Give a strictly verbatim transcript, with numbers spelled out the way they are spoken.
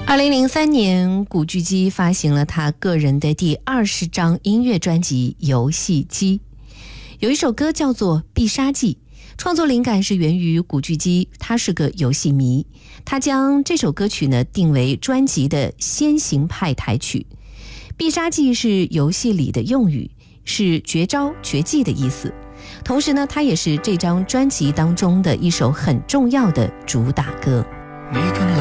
二零零三年，古巨基发行了他个人的第二十张音乐专辑《游戏机》，有一首歌叫做《必杀技》，创作灵感是源于古巨基，他是个游戏迷，他将这首歌曲呢定为专辑的先行派台曲。必杀技是游戏里的用语，是绝招绝技的意思，同时呢，它也是这张专辑当中的一首很重要的主打歌。